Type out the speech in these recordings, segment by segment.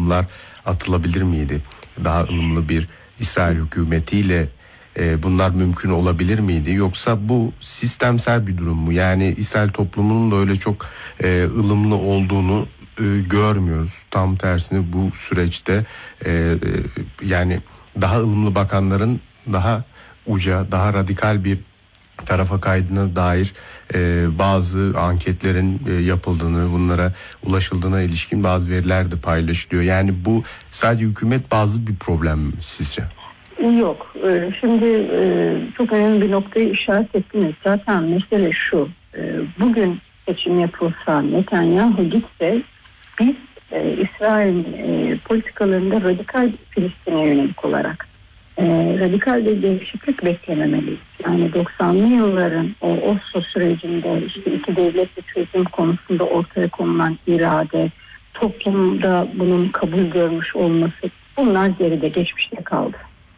adımlar atılabilir miydi? Daha ılımlı bir İsrail hükümetiyle bunlar mümkün olabilir miydi? Yoksa bu sistemsel bir durum mu? Yani İsrail toplumunun da öyle çok ılımlı olduğunu görmüyoruz. Tam tersine bu süreçte yani daha ılımlı bakanların daha uca, daha radikal bir tarafa kaydına dair bazı anketlerin yapıldığını, bunlara ulaşıldığına ilişkin bazı veriler de paylaşılıyor. Yani bu sadece hükümet bazı bir problem mi sizce? Yok. Şimdi çok önemli bir noktayı işaret ettiniz. Zaten mesele şu. Bugün seçim yapılsa, Netanyahu gitse, biz İsrail politikalarında radikal Filistin'e yönelik olarak radikal bir değişiklik beklememeliyiz. Yani 90'lı yılların o Oslo sürecinde işte iki devletli çözüm konusunda ortaya konulan irade, toplumda bunun kabul görmüş olması, bunlar geride, geçmişte kaldı.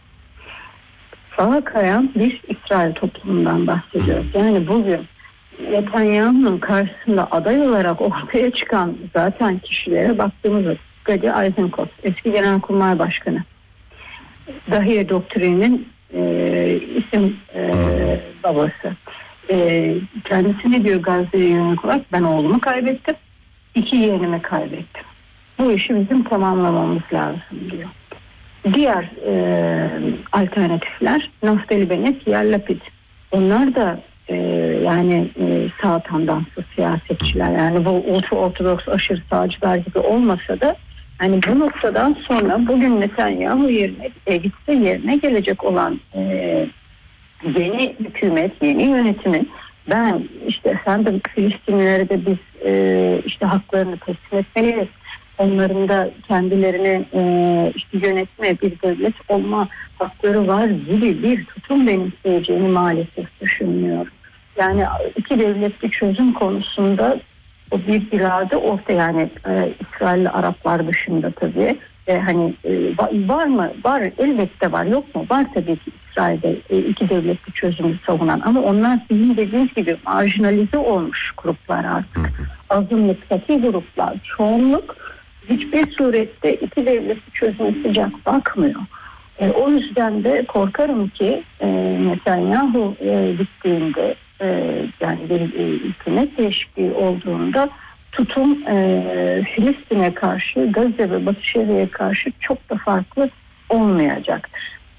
Sağa kayan bir İsrail toplumundan bahsediyoruz. Yani bugün Netanyahu'nun karşısında aday olarak ortaya çıkan zaten kişilere baktığımızda Gadi Eisenkot, eski Genelkurmay Başkanı, Dahiye doktrinin isim babası. Kendisi ne diyor Gazze'ye yönelik olarak? Ben oğlumu kaybettim, 2 yeğenimi kaybettim. Bu işi bizim tamamlamamız lazım diyor. Diğer alternatifler Naftali Bennett, Yair Lapid. Onlar da yani sağ tandanslı siyasetçiler. Yani bu ultra ortodoks aşırı sağcılar gibi olmasa da hani bu noktadan sonra bugün Netanyahu yerine gelecek olan yeni hükümet, yeni yönetimin ben işte efendim Filistinlilere de biz işte haklarını teslim etmeliyiz. Onların da kendilerini işte yönetme, bir devlet olma hakları var gibi bir tutum benimseyeceğini maalesef düşünmüyorum. Yani iki devletli çözüm konusunda o bir irade orta, yani İsrailli Araplar dışında tabii. Hani var mı? Var, elbette var. Yok mu? Var tabii ki İsrail'de iki devletli çözümü savunan, ama onlar sizin dediğiniz gibi marjinalize olmuş gruplar artık. Azınlıktaki gruplar, çoğunluk hiçbir surette iki devletli çözüme sıcak bakmıyor. O yüzden de korkarım ki Netanyahu gittiğinde yani bir hükümet değişikliği olduğunda tutum Filistin'e karşı, Gazze ve Batı Şeria'ya karşı çok da farklı olmayacaktır.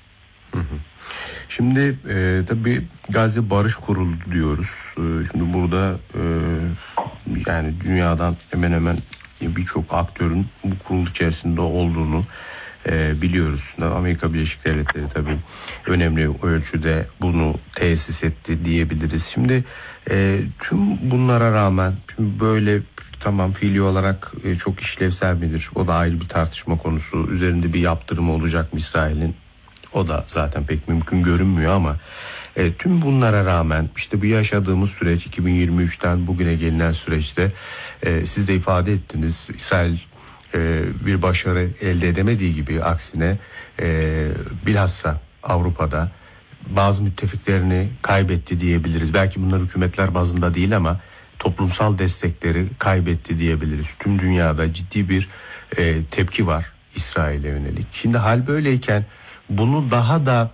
Şimdi tabii Gazze Barış Kurulu diyoruz. Şimdi burada yani dünyadan hemen hemen birçok aktörün bu kurul içerisinde olduğunu biliyoruz. Amerika Birleşik Devletleri tabii önemli ölçüde bunu tesis etti diyebiliriz. Şimdi tüm bunlara rağmen şimdi böyle tamam fiili olarak çok işlevsel midir? O da ayrı bir tartışma konusu. Üzerinde bir yaptırım olacak mı İsrail'in? O da zaten pek mümkün görünmüyor ama tüm bunlara rağmen işte bu yaşadığımız süreç 2023'ten bugüne gelinen süreçte siz de ifade ettiniz, İsrail bir başarı elde edemediği gibi aksine bilhassa Avrupa'da bazı müttefiklerini kaybetti diyebiliriz. Belki bunlar hükümetler bazında değil ama toplumsal destekleri kaybetti diyebiliriz. Tüm dünyada ciddi bir tepki var İsrail'e yönelik. Şimdi hal böyleyken bunu daha da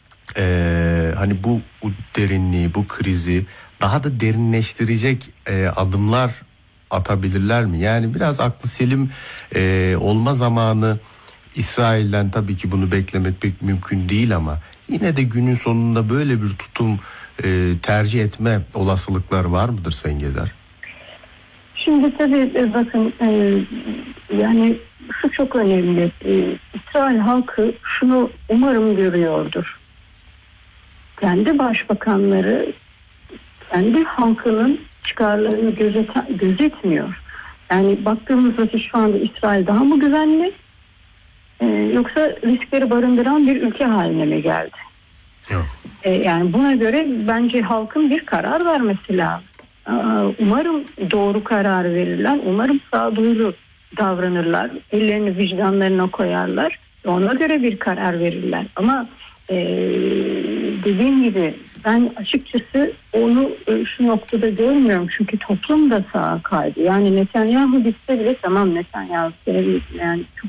hani bu derinliği, bu krizi daha da derinleştirecek adımlar atabilirler mi? Yani biraz aklı selim olma zamanı İsrail'den tabii ki bunu beklemek pek mümkün değil ama yine de günün sonunda böyle bir tutum tercih etme olasılıkları var mıdır Sayın Gezer? Şimdi tabii bakın yani şu çok önemli. İsrail halkı şunu umarım görüyordur. Kendi başbakanları kendi halkının çıkarlarını gözetmiyor. Yani baktığımızda şu anda İsrail daha mı güvenli yoksa riskleri barındıran bir ülke haline mi geldi? Yok. Yani buna göre bence halkın bir karar vermesi lazım. Umarım doğru karar verirler. Umarım sağduyulu davranırlar. Ellerini vicdanlarına koyarlar. Ona göre bir karar verirler. Ama dediğim gibi ben açıkçası onu şu noktada görmüyorum. Çünkü toplum da sağa kaydı. Yani Netanyahu gitse bile tamam, Netanyahu yani çok